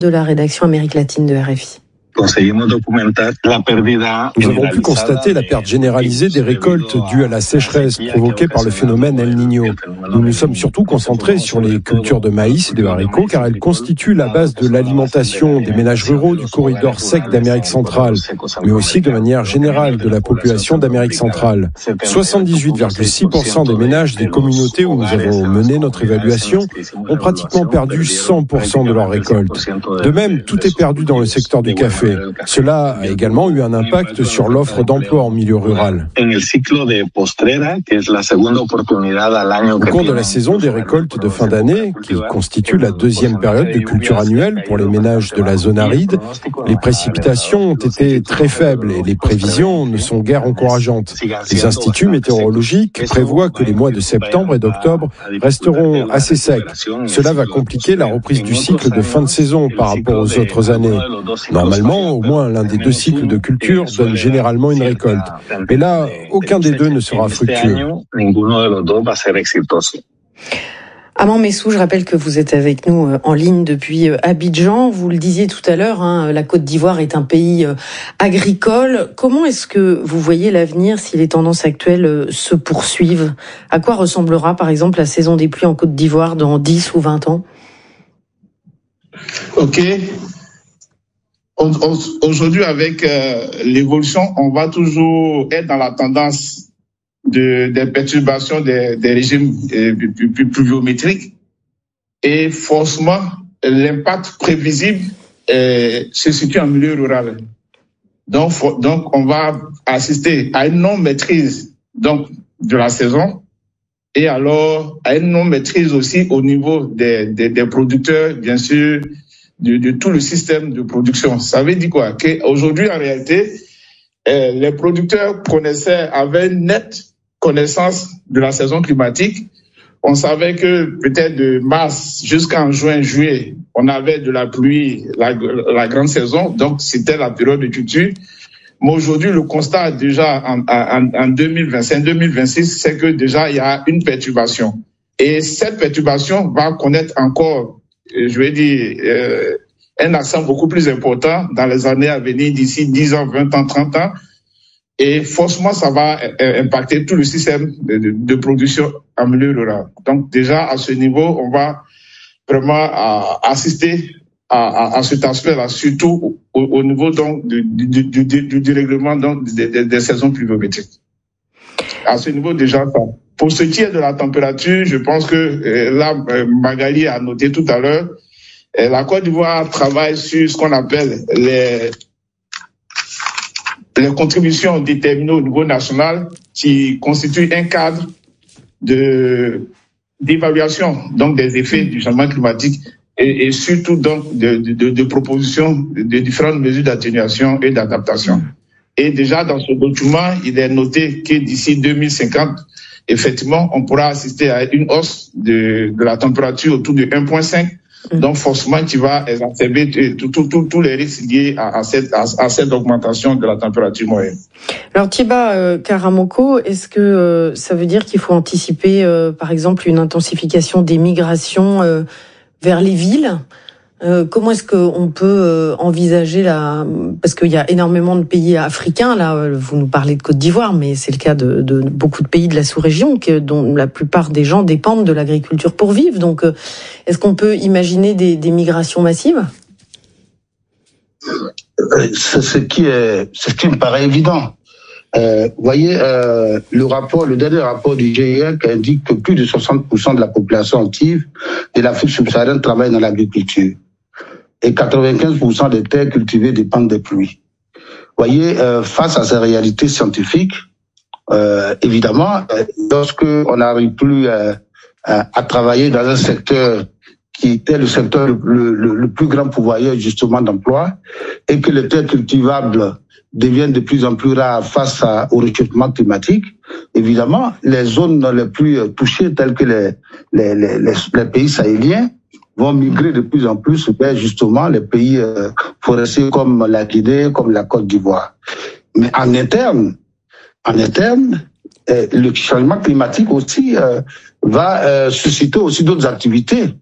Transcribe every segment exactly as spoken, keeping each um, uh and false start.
de la rédaction Amérique latine de R F I. Nous avons pu constater la perte généralisée des récoltes due à la sécheresse provoquée par le phénomène El Niño. Nous nous sommes surtout concentrés sur les cultures de maïs et de haricots car elles constituent la base de l'alimentation des ménages ruraux du corridor sec d'Amérique centrale, mais aussi de manière générale de la population d'Amérique centrale. soixante-dix-huit virgule six pour cent des ménages des communautés où nous avons mené notre évaluation ont pratiquement perdu cent pour cent de leurs récoltes. De même, tout est perdu dans le secteur du café. Cela a également eu un impact sur l'offre d'emploi en milieu rural. Au cours de la saison des récoltes de fin d'année, qui constitue la deuxième période de culture annuelle pour les ménages de la zone aride, les précipitations ont été très faibles et les prévisions ne sont guère encourageantes. Les instituts météorologiques prévoient que les mois de septembre et d'octobre resteront assez secs. Cela va compliquer la reprise du cycle de fin de saison par rapport aux autres années. Normalement, au moins l'un des deux cycles de culture donne généralement une récolte. Mais là, aucun des deux ne sera fructueux. Amand Messou, je rappelle que vous êtes avec nous en ligne depuis Abidjan. Vous le disiez tout à l'heure, hein, la Côte d'Ivoire est un pays agricole. Comment est-ce que vous voyez l'avenir si les tendances actuelles se poursuivent? À quoi ressemblera par exemple la saison des pluies en Côte d'Ivoire dans dix ou vingt ans? Ok. Aujourd'hui, avec euh, l'évolution, on va toujours être dans la tendance de, des perturbations des, des régimes euh, pluviométriques et forcément, l'impact prévisible euh, se situe en milieu rural. Donc, for, donc, on va assister à une non-maîtrise donc, de la saison et alors à une non-maîtrise aussi au niveau des, des, des producteurs, bien sûr, De, de tout le système de production. Ça veut dire quoi? Qu'aujourd'hui, en réalité, euh, les producteurs connaissaient, avaient une nette connaissance de la saison climatique. On savait que peut-être de mars jusqu'en juin, juillet, on avait de la pluie, la, la grande saison, donc c'était la période de culture. Mais aujourd'hui, le constat déjà en, en, en deux mille vingt-cinq, deux mille vingt-six, c'est que déjà il y a une perturbation. Et cette perturbation va connaître encore, je vais dire, euh, un accent beaucoup plus important dans les années à venir, d'ici dix ans, vingt ans, trente ans. Et forcément, ça va impacter tout le système de, de, de production en milieu rural. Donc déjà, à ce niveau, on va vraiment à, assister à, à, à cet aspect-là, surtout au, au niveau donc, du, du, du, du dérèglement donc, des, des, des saisons pluviométriques. À ce niveau, déjà, ça. Pour ce qui est de la température, je pense que euh, là, Magali a noté tout à l'heure, euh, la Côte d'Ivoire travaille sur ce qu'on appelle les, les contributions déterminées au niveau national qui constituent un cadre de, d'évaluation donc des effets du changement climatique et, et surtout donc de, de, de propositions de différentes mesures d'atténuation et d'adaptation. Et déjà dans ce document, il est noté que d'ici deux mille cinquante, effectivement, on pourra assister à une hausse de, de la température autour de un virgule cinq, mmh. donc forcément qui va exacerber tous les risques liés à, à, cette, à, à cette augmentation de la température moyenne. Alors Thieba euh, Karamoko, est-ce que euh, ça veut dire qu'il faut anticiper, euh, par exemple, une intensification des migrations euh, vers les villes ? Euh, comment est-ce qu'on peut euh, envisager la... Parce qu'il y a énormément de pays africains, là, vous nous parlez de Côte d'Ivoire, mais c'est le cas de, de beaucoup de pays de la sous-région, que, dont la plupart des gens dépendent de l'agriculture pour vivre. Donc, euh, est-ce qu'on peut imaginer des, des migrations massives ? C'est ce qui est, c'est ce qui me paraît évident. Euh, vous voyez, euh, le rapport, le dernier rapport du G I E C indique que plus de soixante pour cent de la population active de l'Afrique subsaharienne travaille dans l'agriculture. Et quatre-vingt-quinze pour cent des terres cultivées dépendent des pluies. Vous voyez, euh, face à ces réalités scientifiques, euh, évidemment, euh, lorsque on n'arrive plus euh, à, à travailler dans un secteur qui était le secteur le, le, le plus grand pourvoyeur justement d'emploi, et que les terres cultivables deviennent de plus en plus rares face à, au réchauffement climatique, évidemment, les zones les plus touchées, telles que les, les, les, les, les pays sahéliens, vont migrer de plus en plus vers justement les pays euh, forestiers comme la Guinée, comme la Côte d'Ivoire. Mais en interne, en interne, euh, le changement climatique aussi euh, va euh, susciter aussi d'autres activités.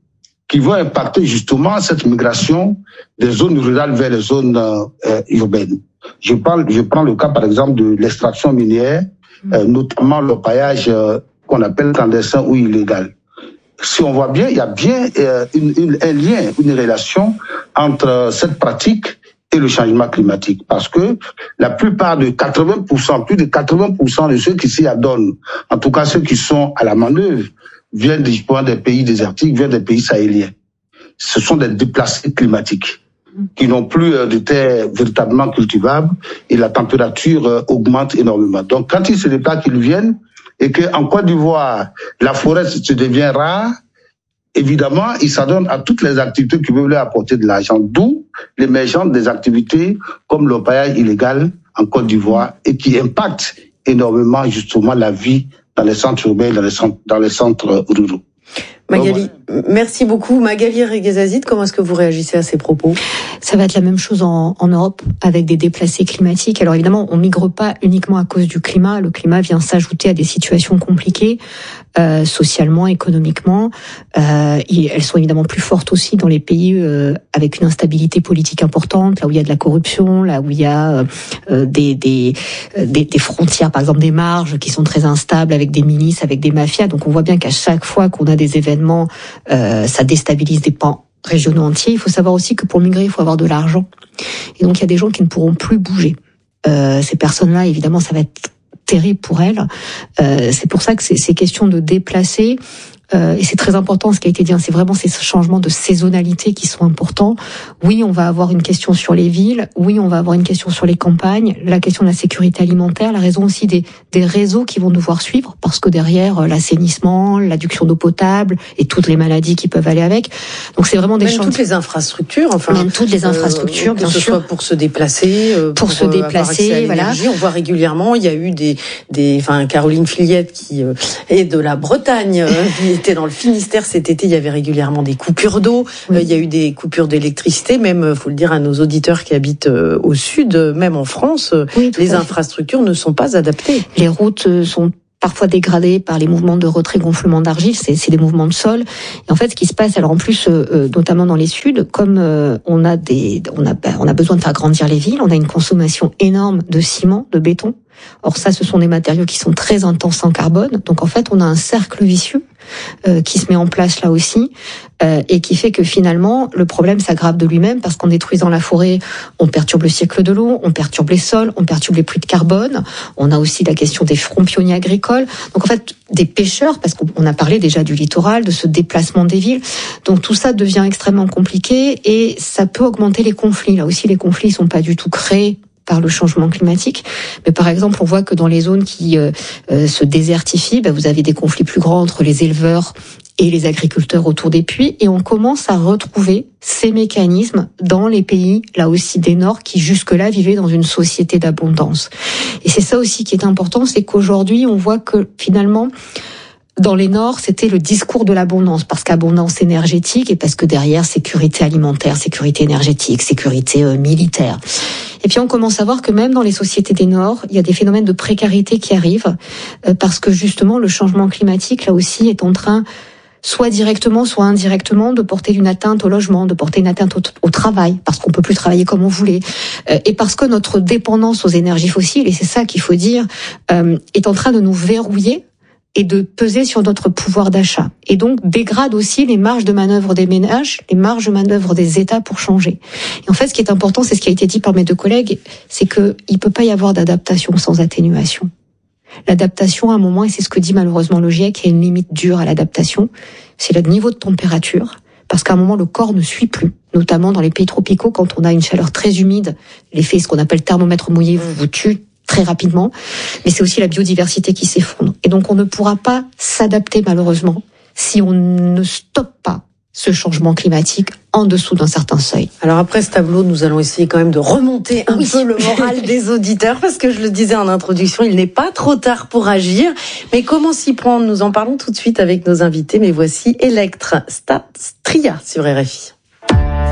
qui vont impacter justement cette migration des zones rurales vers les zones euh, urbaines. Je parle, je prends le cas par exemple de l'extraction minière, euh, notamment le paillage euh, qu'on appelle clandestin ou illégal. Si on voit bien, il y a bien euh, une, une, un lien, une relation entre cette pratique et le changement climatique. Parce que la plupart de quatre-vingts pour cent, plus de quatre-vingts pour cent de ceux qui s'y adonnent, en tout cas ceux qui sont à la manœuvre, viennent des pays désertiques, viennent des pays sahéliens. Ce sont des déplacés climatiques qui n'ont plus de terres véritablement cultivables et la température augmente énormément. Donc quand ils se déplacent, qu'ils viennent, et qu'en Côte d'Ivoire, la forêt se devient rare, évidemment, ils s'adonnent à toutes les activités qui peuvent leur apporter de l'argent, d'où l'émergence des activités comme le paillage illégal en Côte d'Ivoire et qui impactent énormément justement la vie dans les centres urbains, dans les centres, dans les centres ruraux. Magali, merci beaucoup. Magali Reguezazid, comment est-ce que vous réagissez à ces propos? Ça va être la même chose en, en Europe avec des déplacés climatiques. Alors évidemment, on migre pas uniquement à cause du climat. Le climat vient s'ajouter à des situations compliquées, euh, socialement, économiquement. Euh, elles sont évidemment plus fortes aussi dans les pays euh, avec une instabilité politique importante, là où il y a de la corruption, là où il y a euh, des, des, des, des frontières, par exemple des marges qui sont très instables avec des milices, avec des mafias. Donc on voit bien qu'à chaque fois qu'on a des événements Euh, ça déstabilise des pans régionaux entiers. Il faut savoir aussi que pour migrer, il faut avoir de l'argent. Et donc, il y a des gens qui ne pourront plus bouger. Euh, ces personnes-là, évidemment, ça va être terrible pour elles. Euh, c'est pour ça que ces, ces questions de déplacer, euh, et c'est très important ce qui a été dit, hein, c'est vraiment ces changements de saisonnalité qui sont importants. Oui, on va avoir une question sur les villes, oui, on va avoir une question sur les campagnes, la question de la sécurité alimentaire, la raison aussi des, des réseaux qui vont devoir suivre, parce que derrière, l'assainissement, l'adduction d'eau potable et toutes les maladies qui peuvent aller avec. Donc c'est vraiment des Même chantiers. toutes les infrastructures, enfin. Même toutes les infrastructures, euh, bien que ce sûr. soit pour se déplacer, euh, pour, pour se déplacer, voilà. On voit régulièrement, il y a eu des, des, enfin, Caroline Fillette qui euh, est de la Bretagne, euh, qui était dans le Finistère cet été, il y avait régulièrement des coupures d'eau, oui. euh, il y a eu des coupures d'électricité, même, faut le dire à nos auditeurs qui habitent euh, au sud, euh, même en France, euh, oui, les infrastructures ne sont pas adaptées. Les routes sont parfois dégradées par les mouvements de retrait-gonflement d'argile, c'est, c'est des mouvements de sol. Et en fait, ce qui se passe, alors en plus, euh, notamment dans les suds, comme euh, on a des, on a, on a besoin de faire grandir les villes, on a une consommation énorme de ciment, de béton. Or ça, ce sont des matériaux qui sont très intenses en carbone. Donc en fait, on a un cercle vicieux euh, qui se met en place là aussi euh, et qui fait que finalement, le problème s'aggrave de lui-même parce qu'en détruisant la forêt, on perturbe le cycle de l'eau, on perturbe les sols, on perturbe les puits de carbone. On a aussi la question des fronts pionniers agricoles. Donc en fait, des pêcheurs, parce qu'on a parlé déjà du littoral, de ce déplacement des villes. Donc tout ça devient extrêmement compliqué et ça peut augmenter les conflits. Là aussi, les conflits sont pas du tout créés par le changement climatique. Mais par exemple, on voit que dans les zones qui euh, euh, se désertifient, ben, vous avez des conflits plus grands entre les éleveurs et les agriculteurs autour des puits. Et on commence à retrouver ces mécanismes dans les pays, là aussi, des Nords, qui jusque-là vivaient dans une société d'abondance. Et c'est ça aussi qui est important, c'est qu'aujourd'hui, on voit que finalement, dans les Nords, c'était le discours de l'abondance, parce qu'abondance énergétique et parce que derrière, sécurité alimentaire, sécurité énergétique, sécurité euh, militaire. Et puis on commence à voir que même dans les sociétés des Nords, il y a des phénomènes de précarité qui arrivent, euh, parce que justement, le changement climatique, là aussi, est en train, soit directement, soit indirectement, de porter une atteinte au logement, de porter une atteinte au, au travail, parce qu'on peut plus travailler comme on voulait, euh, et parce que notre dépendance aux énergies fossiles, et c'est ça qu'il faut dire, euh, est en train de nous verrouiller et de peser sur notre pouvoir d'achat. Et donc, dégrade aussi les marges de manœuvre des ménages, les marges de manœuvre des États pour changer. Et en fait, ce qui est important, c'est ce qui a été dit par mes deux collègues, c'est que il peut pas y avoir d'adaptation sans atténuation. L'adaptation, à un moment, et c'est ce que dit malheureusement le GIEC, il y a une limite dure à l'adaptation, c'est le niveau de température, parce qu'à un moment, le corps ne suit plus. Notamment dans les pays tropicaux, quand on a une chaleur très humide, l'effet, ce qu'on appelle thermomètre mouillé, vous, vous tue très rapidement, mais c'est aussi la biodiversité qui s'effondre. Et donc on ne pourra pas s'adapter malheureusement si on ne stoppe pas ce changement climatique en dessous d'un certain seuil. Alors après ce tableau, nous allons essayer quand même de remonter un oui. peu le moral des auditeurs, parce que je le disais en introduction, il n'est pas trop tard pour agir. Mais comment s'y prendre? Nous en parlons tout de suite avec nos invités, mais voici Electre Stria sur R F I.